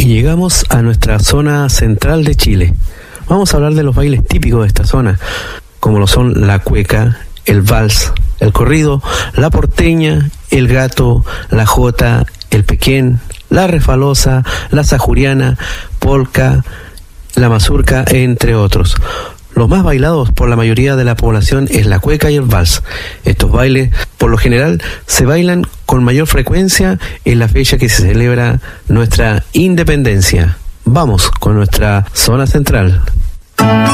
Y llegamos a nuestra zona central de Chile. Vamos a hablar de los bailes típicos de esta zona, como lo son la cueca, el vals, el corrido, la porteña, el gato, la jota, el pequén, la refalosa, la sajuriana, polca, la mazurca, entre otros. Los más bailados por la mayoría de la población es la cueca y el vals. Estos bailes, por lo general, se bailan con mayor frecuencia en la fecha que se celebra nuestra independencia. Vamos con nuestra zona central.